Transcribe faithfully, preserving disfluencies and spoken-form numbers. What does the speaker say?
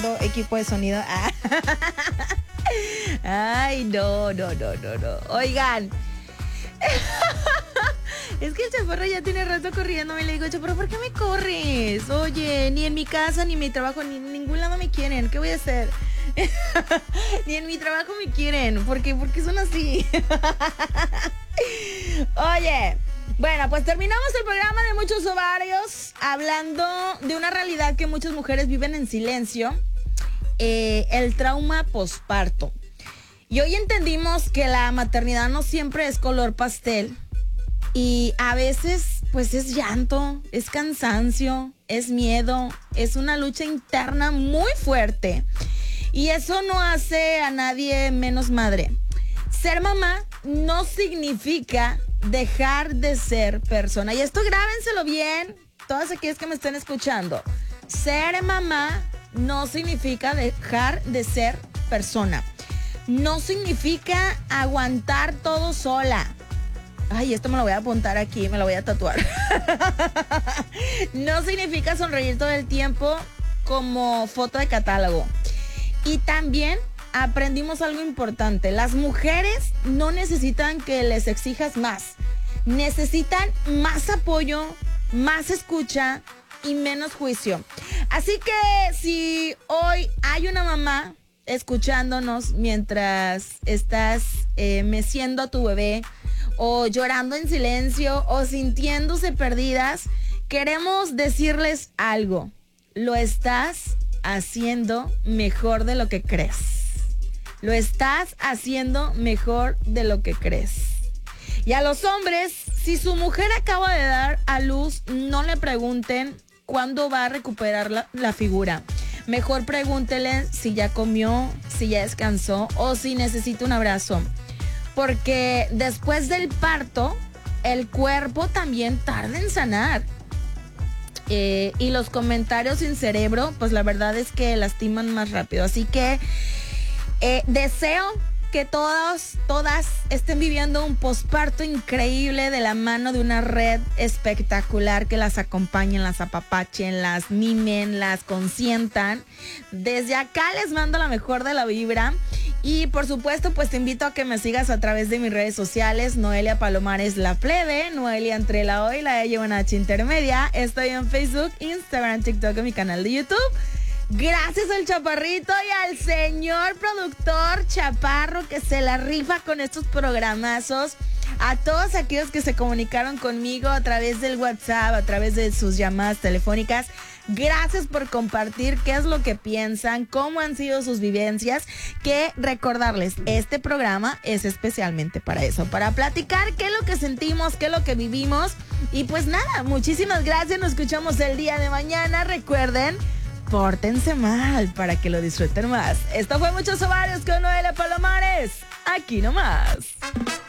nuevo equipo de sonido. Ah. Ay, no, no, no, no, no. Oigan. Es que el Chaparro ya tiene rato corriendo. Me le digo, Chaparro, ¿por qué me corres? Oye, ni en mi casa, ni en mi trabajo, ni en ningún lado me quieren. ¿Qué voy a hacer? Ni en mi trabajo me quieren. ¿Por qué? Porque son así. Oye, bueno, pues terminamos el programa de Muchos Ovarios hablando de una realidad que muchas mujeres viven en silencio. Eh, el trauma posparto. Y hoy entendimos que la maternidad no siempre es color pastel. Y a veces, pues es llanto, es cansancio, es miedo, es una lucha interna muy fuerte. Y eso no hace a nadie menos madre. Ser mamá no significa dejar de ser persona. Y esto grábenselo bien, todas aquellas que me estén escuchando. Ser mamá no significa dejar de ser persona. No significa aguantar todo sola. Ay, esto me lo voy a apuntar aquí, me lo voy a tatuar. No significa sonreír todo el tiempo como foto de catálogo. Y también aprendimos algo importante. Las mujeres no necesitan que les exijas más. Necesitan más apoyo, más escucha y menos juicio. Así que si hoy hay una mamá escuchándonos mientras estás eh, meciendo a tu bebé, o llorando en silencio, o sintiéndose perdidas, queremos decirles algo. Lo estás haciendo mejor de lo que crees. Lo estás haciendo mejor de lo que crees. Y a los hombres, si su mujer acaba de dar a luz, no le pregunten cuándo va a recuperar la, la figura. Mejor pregúntele si ya comió, si ya descansó o si necesita un abrazo. Porque después del parto, el cuerpo también tarda en sanar. Eh, y los comentarios sin cerebro, pues la verdad es que lastiman más rápido. Así que eh, deseo que todos, todas estén viviendo un posparto increíble de la mano de una red espectacular que las acompañen, las apapachen, las mimen, las consientan. Desde acá les mando la mejor de la vibra. Y por supuesto, pues te invito a que me sigas a través de mis redes sociales. Noelia Palomares La Plebe, Noelia entre la O y la E lleva una H intermedia. Estoy en Facebook, Instagram, TikTok y mi canal de YouTube. Gracias al Chaparrito y al señor productor Chaparro que se la rifa con estos programazos. A todos aquellos que se comunicaron conmigo a través del WhatsApp, a través de sus llamadas telefónicas. Gracias por compartir qué es lo que piensan, cómo han sido sus vivencias. Que recordarles, este programa es especialmente para eso, para platicar qué es lo que sentimos, qué es lo que vivimos. Y pues nada, muchísimas gracias. Nos escuchamos el día de mañana. Recuerden, pórtense mal para que lo disfruten más. Esto fue Muchos Ovarios con Noelia Palomares. Aquí nomás.